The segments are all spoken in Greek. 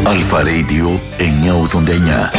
Αλφα Radio 989.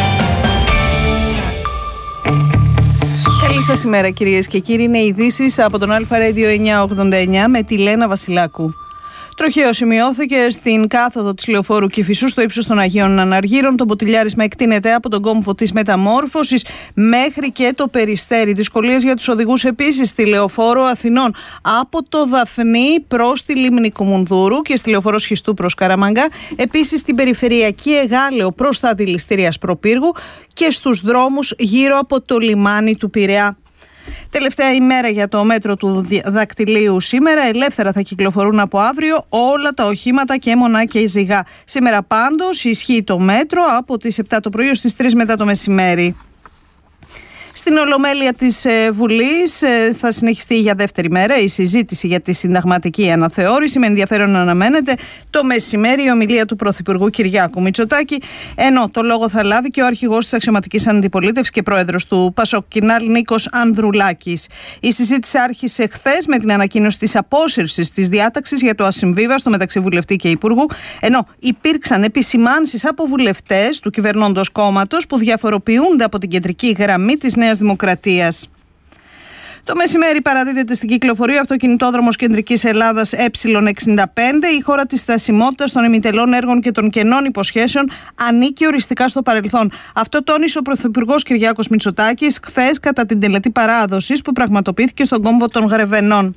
Καλή σας ημέρα κυρίες και κύριοι. Είναι ειδήσεις από τον Αλφα Radio 989 με τη Λένα Βασιλάκου. Τροχαίο σημειώθηκε στην κάθοδο της λεωφόρου Κηφισού στο ύψος των Αγίων Αναργύρων. Το ποτηλιάρισμα εκτείνεται από τον κόμβο της Μεταμόρφωσης μέχρι και το Περιστέρι. Δυσκολίες για τους οδηγούς επίσης στη λεωφόρο Αθηνών από το Δαφνί προς τη Λίμνη Κουμουνδούρου και στη λεωφόρο Σχιστού προς Καραμανγκά. Επίσης στην περιφερειακή Εγάλεο προς τα αντιληστήρια Σπροπύργου και στους δρόμους γύρω από το λιμάνι του Πειραιά. Τελευταία ημέρα για το μέτρο του δακτυλίου σήμερα. Ελεύθερα θα κυκλοφορούν από αύριο όλα τα οχήματα και μονάκια ζυγά. Σήμερα πάντως ισχύει το μέτρο από τις 7 το πρωί ως τις 3 μετά το μεσημέρι. Στην Ολομέλεια της Βουλής θα συνεχιστεί για δεύτερη μέρα η συζήτηση για τη συνταγματική αναθεώρηση. Με ενδιαφέρον αναμένεται το μεσημέρι η ομιλία του Πρωθυπουργού Κυριάκου Μητσοτάκη, ενώ το λόγο θα λάβει και ο αρχηγός της Αξιωματικής Αντιπολίτευσης και πρόεδρος του ΠΑΣΟΚ Κινάλ, Νίκος Ανδρουλάκης. Η συζήτηση άρχισε χθες με την ανακοίνωση της απόσυρσης της διάταξης για το ασυμβίβαστο μεταξύ βουλευτή και υπουργού, ενώ υπήρξαν επισημάνσεις από βουλευτές του κυβερνώντος κόμματος που διαφοροποιούνται από την κεντρική γραμμή της Νέας Δημοκρατίας. Το μεσημέρι παραδίδεται στην κυκλοφορία ο αυτοκινητόδρομος Κεντρικής Ελλάδας Ε65. Η χώρα της στασιμότητας των ημιτελών έργων και των κενών υποσχέσεων ανήκει οριστικά στο παρελθόν. Αυτό τόνισε ο Πρωθυπουργός Κυριάκος Μητσοτάκης χθες κατά την τελετή παράδοσης που πραγματοποιήθηκε στον κόμβο των Γρεβενών.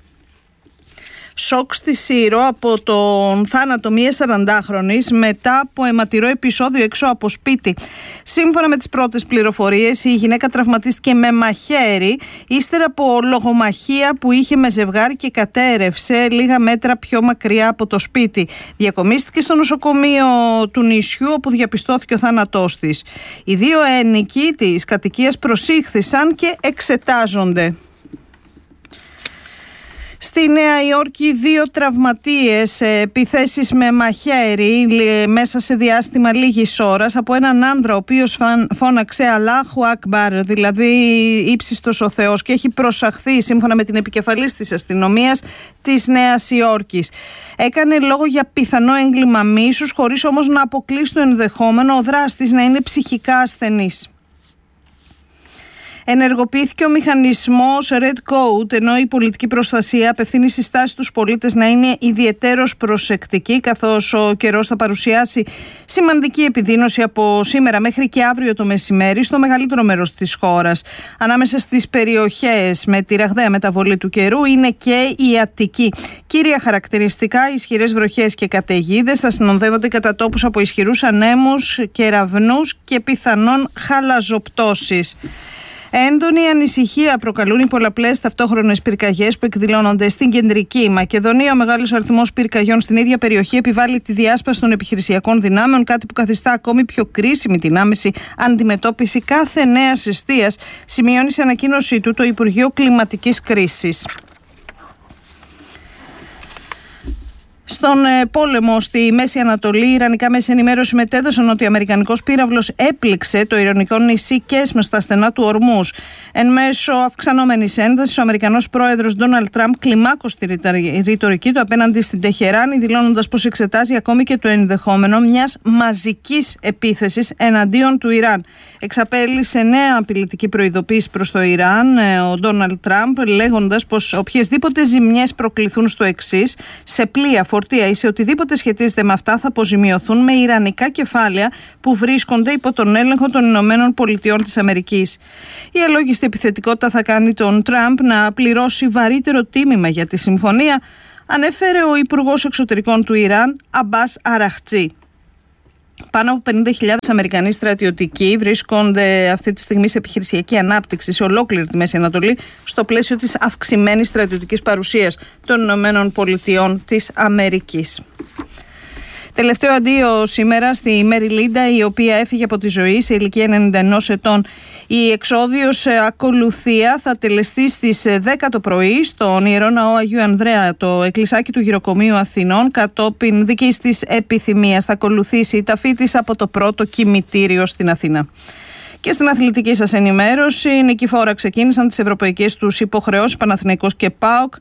Σοκ στη Σύρο από τον θάνατο μιας 40χρονης μετά από αιματηρό επεισόδιο έξω από σπίτι. Σύμφωνα με τις πρώτες πληροφορίες, η γυναίκα τραυματίστηκε με μαχαίρι ύστερα από λογομαχία που είχε με ζευγάρι και κατέρευσε λίγα μέτρα πιο μακριά από το σπίτι. Διακομίστηκε στο νοσοκομείο του νησιού όπου διαπιστώθηκε ο θάνατός της. Οι δύο ένοικοι της κατοικίας προσήχθησαν και εξετάζονται. Στη Νέα Υόρκη 2 τραυματίες, επιθέσεις με μαχαίρι μέσα σε διάστημα λίγης ώρας από έναν άνδρα ο οποίος φώναξε Αλάχου Ακμπάρ, δηλαδή ύψιστος ο Θεός, και έχει προσαχθεί σύμφωνα με την επικεφαλής της αστυνομίας της Νέας Υόρκης. Έκανε λόγο για πιθανό έγκλημα μίσους, χωρίς όμως να αποκλείσει το ενδεχόμενο ο δράστης να είναι ψυχικά ασθενής. Ενεργοποιήθηκε ο μηχανισμός Red Code, ενώ η πολιτική προστασία απευθύνει συστάσεις στους πολίτες να είναι ιδιαιτέρως προσεκτικοί, καθώς ο καιρός θα παρουσιάσει σημαντική επιδείνωση από σήμερα μέχρι και αύριο το μεσημέρι στο μεγαλύτερο μέρος της χώρας. Ανάμεσα στις περιοχές με τη ραγδαία μεταβολή του καιρού είναι και η Αττική. Κύρια χαρακτηριστικά, ισχυρές βροχές και καταιγίδες θα συνοδεύονται κατά τόπους από ισχυρούς ανέμους, κεραυνούς και πιθανόν χαλαζοπτώσεις. Έντονη ανησυχία προκαλούν οι πολλαπλές ταυτόχρονες πυρκαγιές που εκδηλώνονται στην κεντρική Μακεδονία. Ο μεγάλος αριθμός πυρκαγιών στην ίδια περιοχή επιβάλλει τη διάσπαση των επιχειρησιακών δυνάμεων, κάτι που καθιστά ακόμη πιο κρίσιμη την άμεση αντιμετώπιση κάθε νέας εστίας, σημειώνει σε ανακοίνωσή του το Υπουργείο Κλιματικής Κρίσης. Στον πόλεμο στη Μέση Ανατολή, οι ιρανικά μέσα ενημέρωση μετέδωσαν ότι ο αμερικανικός πύραυλος έπληξε το ειρηνικό νησί Κέσμ στα στενά του Ορμούς. Εν μέσω αυξανόμενης έντασης, ο Αμερικανός πρόεδρος Ντόναλντ Τραμπ κλιμάκωσε τη ρητορική του απέναντι στην Τεχεράνη, δηλώνοντας πως εξετάζει ακόμη και το ενδεχόμενο μιας μαζικής επίθεσης εναντίον του Ιράν. Εξαπέλυσε νέα απειλητική προειδοποίηση προς το Ιράν ο Ντόναλντ Τραμπ, λέγοντας πως οποιασδήποτε ζημιές προκληθούν στο εξής, σε πλοία, φορτία ή σε οτιδήποτε σχετίζεται με αυτά, θα αποζημιωθούν με ιρανικά κεφάλαια που βρίσκονται υπό τον έλεγχο των Ηνωμένων Πολιτειών της Αμερικής. Η αλόγιστη επιθετικότητα θα κάνει τον Τραμπ να πληρώσει βαρύτερο τίμημα για τη συμφωνία, ανέφερε ο Υπουργός Εξωτερικών του Ιράν, Αμπάς Αραχτζή. Πάνω από 50.000 Αμερικανοί στρατιωτικοί βρίσκονται αυτή τη στιγμή σε επιχειρησιακή ανάπτυξη σε ολόκληρη τη Μέση Ανατολή στο πλαίσιο της αυξημένης στρατιωτικής παρουσίας των Ηνωμένων Πολιτειών της Αμερικής. Τελευταίο αντίο σήμερα στη Μέρι Λίντα, η οποία έφυγε από τη ζωή σε ηλικία 91 ετών. Η εξόδιος ακολουθία θα τελεστεί στις 10 το πρωί στον Ιερό Ναό Αγίου Ανδρέα, το εκκλησάκι του Γυροκομείου Αθηνών, κατόπιν δικής της επιθυμίας. Θα ακολουθήσει η ταφή της από το πρώτο κημητήριο στην Αθήνα. Και στην αθλητική σας ενημέρωση, νικηφόρα ξεκίνησαν τις ευρωπαϊκές τους υποχρεώσεις Παναθηναϊκός και ΠΑΟΚ.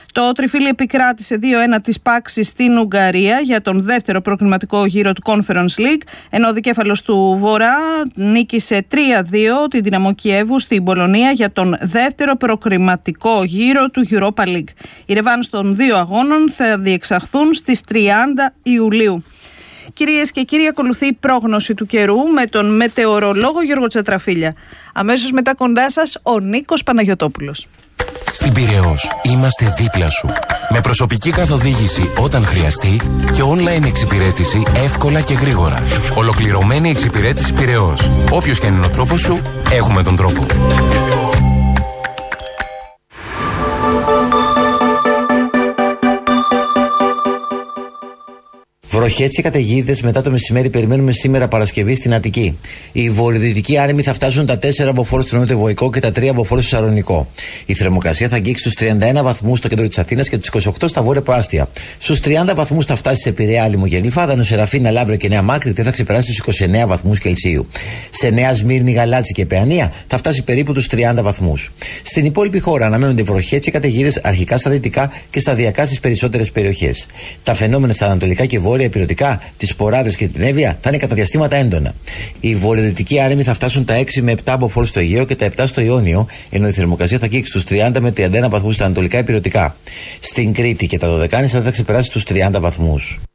Το τριφύλι επικράτησε 2-1 της Πάξη στην Ουγγαρία για τον δεύτερο προκριματικό γύρο του Conference League, ενώ ο δικέφαλος του Βορρά νίκησε 3-2 την Δυναμό Κιέβου στην Πολωνία για τον δεύτερο προκριματικό γύρο του Europa League. Οι ρεβάνς των δύο αγώνων θα διεξαχθούν στις 30 Ιουλίου. Κυρίες και κύριοι, ακολουθεί η πρόγνωση του καιρού με τον μετεωρολόγο Γιώργο Τσατραφίλια. Αμέσως μετά κοντά σας ο Νίκος Παναγιωτόπουλος. Στην Πειραιώς είμαστε δίπλα σου. Με προσωπική καθοδήγηση όταν χρειαστεί και online εξυπηρέτηση εύκολα και γρήγορα. Ολοκληρωμένη εξυπηρέτηση Πειραιώς. Όποιος και είναι ο τρόπος σου, έχουμε τον τρόπο. Βροχές και καταιγίδες μετά το μεσημέρι περιμένουμε σήμερα Παρασκευή στην Αττική. Οι βορειοδυτικοί άρμοι θα φτάσουν τα 4 μποφόρ στο νοτιοβοϊκό και τα 3 μποφόρ στο Σαλονικό. Η θερμοκρασία θα αγγίξει τους 31 βαθμούς στο κέντρο της Αθήνας και τους 28 στα βόρεια προάστια. Στους 30 βαθμούς θα φτάσει σε Πειραιά, Λιμογενή, Φάδανο, Σεραφίνα, Λαύριο και Νέα Μάκρη και θα ξεπεράσει τους 29 βαθμούς Κελσίου. Σε Νέα Σμύρνη, Γαλάτσι και Παιανία θα φτάσει περίπου τους 30 βαθμούς. Στην υπόλοιπη χώρα αναμένονται βροχές και καταιγίδες αρχικά στα δυτικά και σταδιακά στις περισσότερες περιοχές. Τα φαινόμενα στα ανατολικά και βόρεια υπηρετικά, τις Ποράδες και την Εύβοια θα είναι κατά διαστήματα έντονα. Οι βορειοδυτικοί άρεμοι θα φτάσουν τα 6 με 7 μποφόρ στο Αιγαίο και τα 7 στο Ιόνιο, ενώ η θερμοκρασία θα αγγίξει τους 30 με 31 βαθμούς στα ανατολικά υπηρετικά. Στην Κρήτη και τα Δωδεκάνησα θα ξεπεράσει τους 30 βαθμούς.